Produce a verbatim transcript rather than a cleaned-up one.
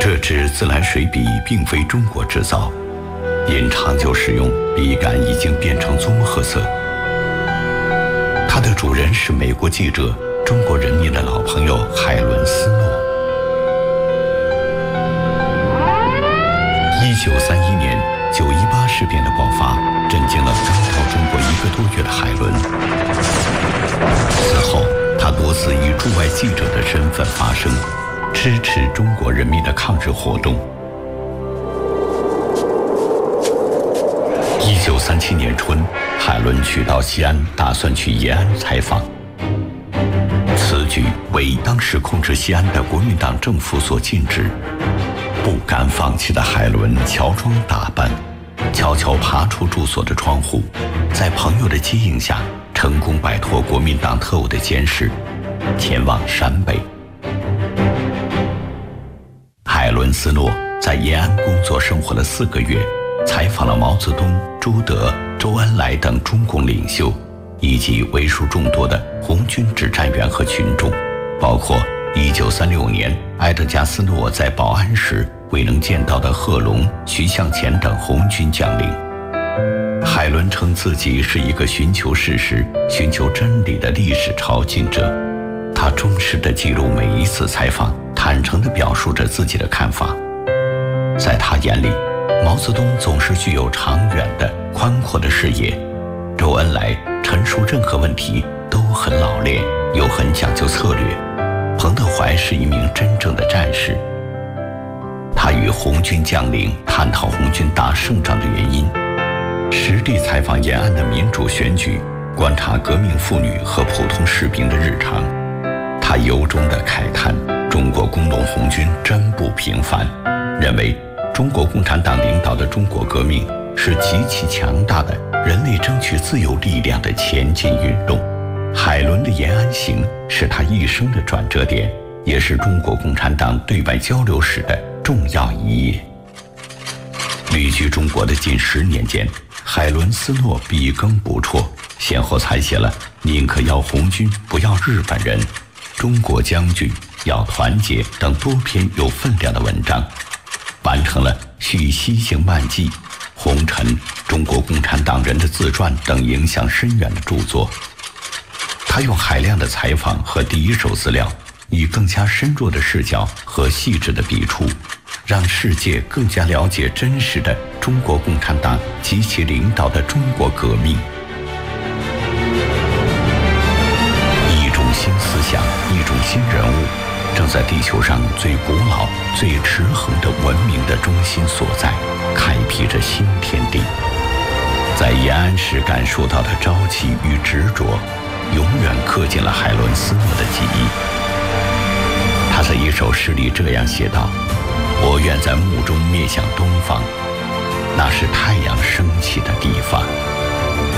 这支自来水笔并非中国制造，因长久使用，笔杆已经变成棕褐色。它的主人是美国记者、中国人民的老朋友海伦斯诺。一九三一年九一八事变的爆发，震惊了刚到中国一个多月的海伦。此后，他多次以驻外记者的身份发声，支持中国人民的抗日活动。一九三七年春，海伦去到西安，打算去延安采访。此举为当时控制西安的国民党政府所禁止。不甘放弃的海伦乔装打扮，悄悄爬出住所的窗户，在朋友的接应下，成功摆脱国民党特务的监视，前往陕北。海伦斯诺在延安工作生活了四个月，采访了毛泽东、朱德、周恩来等中共领袖，以及为数众多的红军指战员和群众，包括一九三六年埃德加斯诺在保安时未能见到的贺龙、徐向前等红军将领。海伦称自己是一个寻求事实、寻求真理的历史朝觐者。他忠实地记录每一次采访，坦诚地表述着自己的看法。在他眼里，毛泽东总是具有长远的、宽阔的视野，周恩来陈述任何问题都很老练，又很讲究策略。彭德怀是一名真正的战士。他与红军将领探讨红军打胜仗的原因，实地采访延安的民主选举，观察革命妇女和普通士兵的日常。他由衷地慨叹中国工农红军真不平凡，认为中国共产党领导的中国革命是极其强大的人类争取自由力量的前进运动。海伦的延安行是他一生的转折点，也是中国共产党对外交流史的重要一页。旅居中国的近十年间，海伦斯诺笔耕不辍，先后采写了《宁可要红军不要日本人》、《中国将军要团结》等多篇有分量的文章，完成了《续西行漫记》、《红尘》、中国共产党人的自传等影响深远的著作。他用海量的采访和第一手资料，以更加深入的视角和细致的笔触，让世界更加了解真实的中国共产党及其领导的中国革命。一种新思想，一种新人物，正在地球上最古老、最持恒的文明的中心所在，开辟着新天地。在延安时感受到的朝气与执着，永远刻进了海伦斯诺的记忆。他在一首诗里这样写道：我愿在墓中面向东方，那是太阳升起的地方。